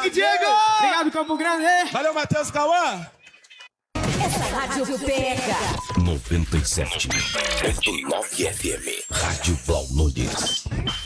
Big Diego! Obrigado, Campo Grande! Valeu, Matheus Cauã! Essa rádio pega! 97.9 FM, Rádio Blau Nunes.